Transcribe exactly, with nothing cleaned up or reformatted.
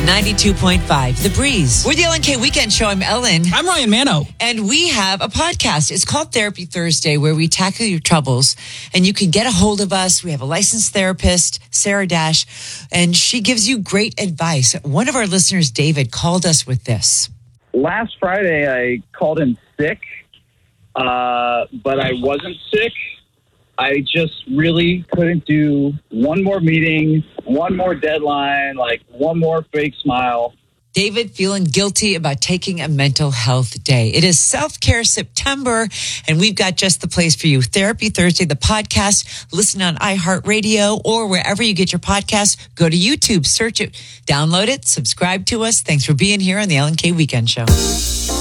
ninety-two point five, The Breeze. We're the Ellen K Weekend Show. I'm Ellen. I'm Ryan Mano. And we have a podcast. It's called Therapy Thursday, where we tackle your troubles. And you can get a hold of us. We have a licensed therapist, Sarah Dash, and she gives you great advice. One of our listeners, David, called us with this. Last Friday, I called in sick, uh, but I wasn't sick. I just really couldn't do one more meeting, one more deadline, like one more fake smile. David feeling guilty about taking a mental health day. It is Self-Care September, and we've got just the place for you. Therapy Thursday, the podcast. Listen on iHeartRadio or wherever you get your podcasts. Go to YouTube, search it, download it, subscribe to us. Thanks for being here on the Ellen K Weekend Show.